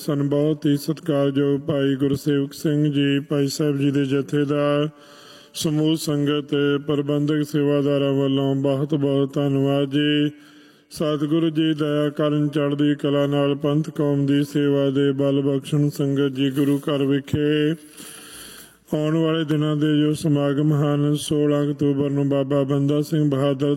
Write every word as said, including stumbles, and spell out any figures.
ਸਨ। ਬਹੁਤ ਹੀ ਸਤਿਕਾਰਯੋਗ ਭਾਈ ਗੁਰਸੇਵਕ ਸਿੰਘ ਜੀ, ਭਾਈ ਸਾਹਿਬ ਜੀ ਦੇ ਜਥੇਦਾਰ, ਸਮੂਹ ਸੰਗਤ, ਪ੍ਰਬੰਧਕ ਸੇਵਾਦਾਰਾਂ ਵੱਲੋਂ ਬਹੁਤ ਬਹੁਤ ਧੰਨਵਾਦ ਜੀ। ਸਤਿਗੁਰੂ ਜੀ ਦਇਆ ਕਰਨ, ਚੜ੍ਹਦੀ ਕਲਾ ਨਾਲ ਪੰਥ ਕੌਮ ਦੀ ਸੇਵਾ ਦੇ ਬਲ ਬਖਸ਼ਣ। ਸੰਗਤ ਜੀ, ਗੁਰੂ ਘਰ ਵਿਖੇ ਆਉਣ ਵਾਲੇ ਦਿਨਾਂ ਦੇ ਜੋ ਸਮਾਗਮ ਹਨ, ਸੋਲਾਂ ਅਕਤੂਬਰ ਨੂੰ ਬਾਬਾ ਬੰਦਾ ਸਿੰਘ ਬਹਾਦਰ